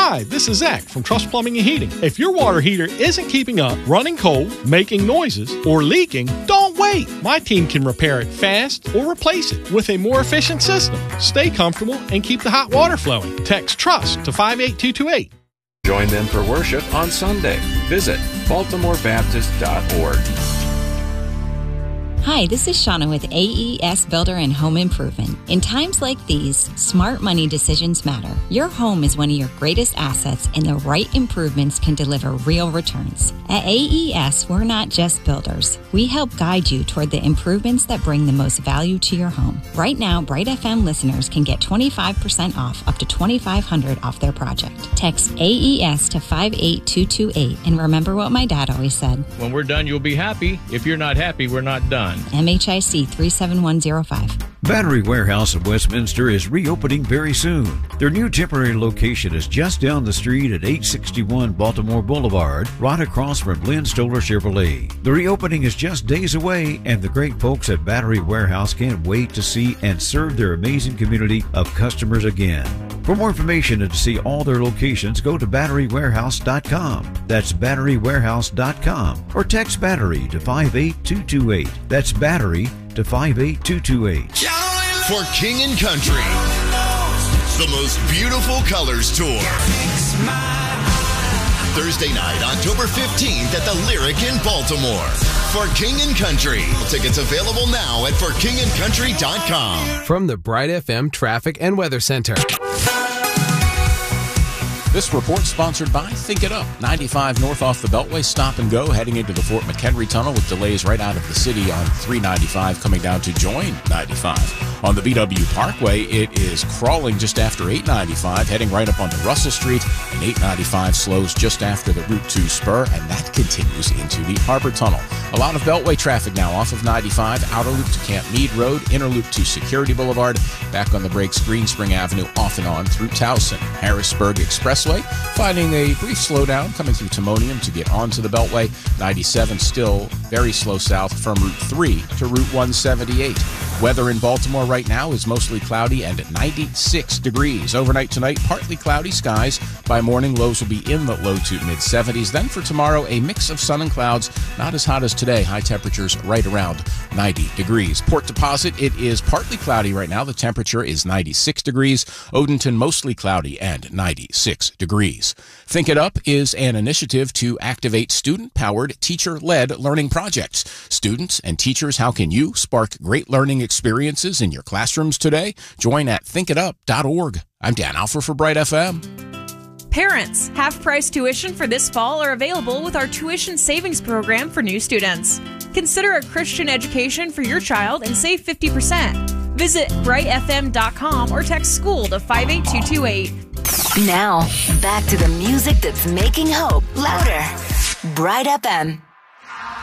Hi, this is Zach from Trust Plumbing and Heating. If your water heater isn't keeping up, running cold, making noises, or leaking, don't wait. My team can repair it fast or replace it with a more efficient system. Stay comfortable and keep the hot water flowing. Text TRUST to 58228. Join them for worship on Sunday. Visit baltimorebaptist.org. Hi, this is Shauna with AES Builder and Home Improvement. In times like these, smart money decisions matter. Your home is one of your greatest assets, and the right improvements can deliver real returns. At AES, we're not just builders. We help guide you toward the improvements that bring the most value to your home. Right now, Bright FM listeners can get 25% off up to $2,500 off their project. Text AES to 58228, and remember what my dad always said. When we're done, you'll be happy. If you're not happy, we're not done. MHIC 37105. Battery Warehouse in Westminster is reopening very soon. Their new temporary location is just down the street at 861 Baltimore Boulevard, right across from Lynn Stoller Chevrolet. The reopening is just days away, and the great folks at Battery Warehouse can't wait to see and serve their amazing community of customers again. For more information and to see all their locations, go to batterywarehouse.com. That's batterywarehouse.com, or text battery to 58228. That's battery to 58228. For King and Country, the most beautiful colors tour. Thursday night, October 15th at the Lyric in Baltimore. For King and Country. Tickets available now at forkingandcountry.com. From the Bright FM Traffic and Weather Center. This report sponsored by Think It Up. 95 north off the Beltway, stop and go, heading into the Fort McHenry Tunnel with delays right out of the city on 395 coming down to join 95. On the BW Parkway, it is crawling just after 895, heading right up onto Russell Street, and 895 slows just after the Route 2 spur, and that continues into the Harbor Tunnel. A lot of Beltway traffic now off of 95, outer loop to Camp Meade Road, inner loop to Security Boulevard, back on the brakes, Green Spring Avenue, off and on through Towson. Harrisburg Expressway, finding a brief slowdown coming through Timonium to get onto the Beltway. 97 still very slow south from Route 3 to Route 178. Weather in Baltimore right now is mostly cloudy and at 96 degrees. Overnight tonight, partly cloudy skies. By morning, lows will be in the low to mid-70s. Then for tomorrow, a mix of sun and clouds. Not as hot as today. High temperatures right around 90 degrees. Port Deposit, it is partly cloudy right now. The temperature is 96 degrees. Odenton, mostly cloudy and 96 degrees. Think It Up is an initiative to activate student-powered, teacher-led learning projects. Students and teachers, how can you spark great learning experiences in your classrooms today? Join at thinkitup.org. I'm Dan Alfer for Bright FM. Parents, half-price tuition for this fall are available with our tuition savings program for new students. Consider a Christian education for your child and save 50%. Visit brightfm.com or text school to 58228. Now, back to the music that's making hope louder. Bright FM.